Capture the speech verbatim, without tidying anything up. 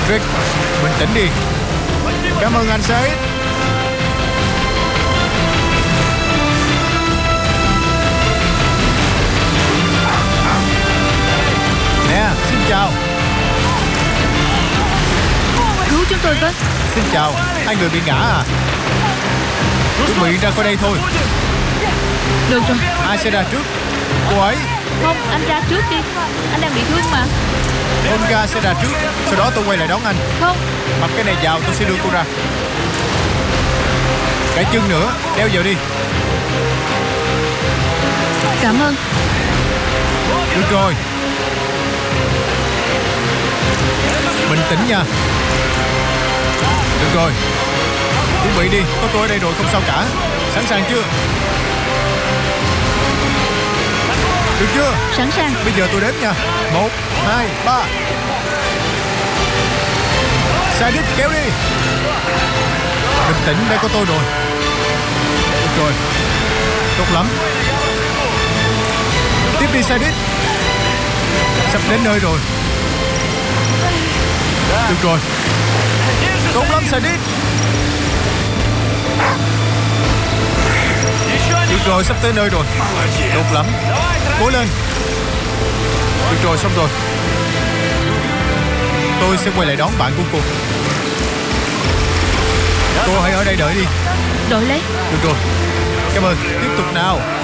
Rick, bình tĩnh đi. Cảm ơn anh Said. Nè, xin chào. Cứu chúng tôi với. Xin chào, hai người bị ngã à? Chuẩn bị ra khỏi đây thôi. Được rồi. Ai sẽ ra trước? Cô ấy. Không, anh ra trước đi. Anh đang bị thương mà. Olga sẽ ra trước. Sau đó tôi quay lại đón anh. Không. Mặc cái này vào, tôi sẽ đưa cô ra. Cả chân nữa, đeo vào đi. Cảm ơn. Được rồi. Bình tĩnh nha. Được rồi. Chuẩn bị đi, có tôi ở đây rồi, không sao cả. Sẵn sàng chưa? Được chưa? Sẵn sàng. Bây giờ tôi đếm nha. Một, hai, ba. Said kéo đi. Bình tĩnh, đây có tôi rồi. Được rồi. Tốt lắm. Tiếp đi Said. Sắp đến nơi rồi. Được rồi. Tốt lắm Said. Được rồi, sắp tới nơi rồi. Tốt lắm. Cố lên. Được rồi, xong rồi. Tôi sẽ quay lại đón bạn của cô. Cô hãy ở đây đợi đi. Đội lấy. Được rồi. Cảm ơn. Tiếp tục nào.